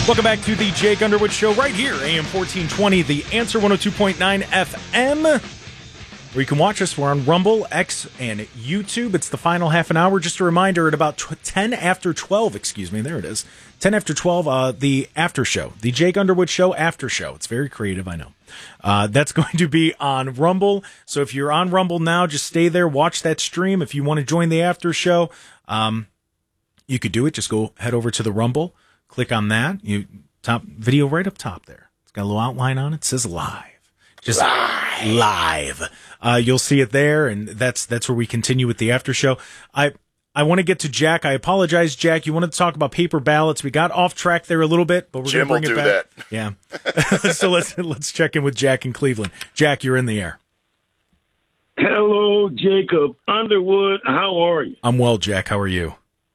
Welcome back to the Jake Underwood Show right here, AM 1420, The Answer 102.9 FM, where you can watch us. We're on Rumble, X, and YouTube. It's the final half an hour. Just a reminder, at about 10 after 12, there it is, 10 after 12, the after show, the Jake Underwood Show after show. It's very creative, I know. That's going to be on Rumble. So if you're on Rumble now, just stay there, watch that stream. If you want to join the after show, you could do it. Just head over to the Rumble. Click on that. Top video right up top there. It's got a little outline on it. It says live. Just live. You'll see it there, and that's where we continue with the after show. I want to get to Jack. I apologize, Jack. You wanted to talk about paper ballots. We got off track there a little bit, but we're going to bring it back. Yeah. So let's check in with Jack in Cleveland. Jack, you're in the air. Hello, Jacob Underwood. How are you? I'm well, Jack. How are you?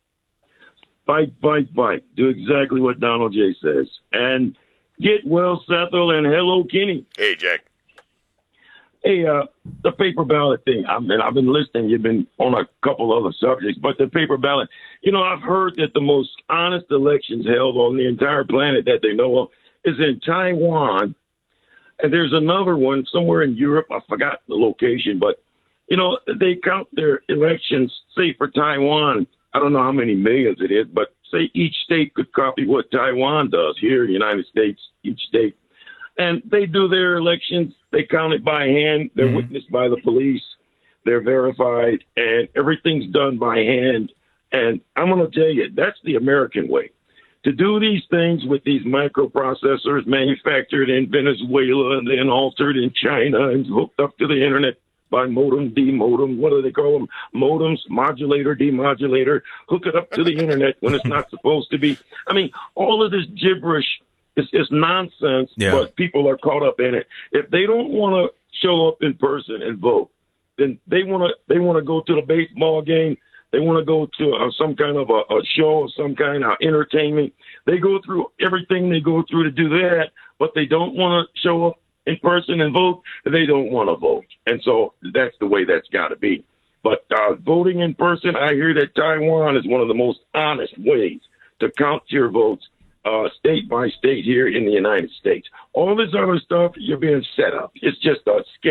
Fight. Do exactly what Donald J. says. And get well, Sethel, and hello, Kenny. Hey, Jack. Hey, the paper ballot thing. I've been listening. You've been on a couple other subjects, but the paper ballot. I've heard that the most honest elections held on the entire planet that they know of is in Taiwan, and there's another one somewhere in Europe. I forgot the location, but they count their elections. Say for Taiwan, I don't know how many millions it is, but say each state could copy what Taiwan does here in the United States, each state. And they do their elections. They count it by hand. They're witnessed by the police. They're verified, and everything's done by hand. And I'm going to tell you, that's the American way. To do these things with these microprocessors manufactured in Venezuela and then altered in China and hooked up to the internet by modem, demodem, what do they call them? Modems, modulator, demodulator, hook it up to the internet when it's not supposed to be. I mean, all of this gibberish is nonsense, but people are caught up in it. If they don't want to show up in person and vote, then they want to go to the baseball game. They want to go to some kind of a show, some kind of entertainment. They go through everything they go through to do that, but they don't want to show up in person and vote. They don't want to vote. And so that's the way that's got to be. But voting in person, I hear that Taiwan is one of the most honest ways to count your votes state by state here in the United States. All this other stuff, you're being set up. It's just a scam.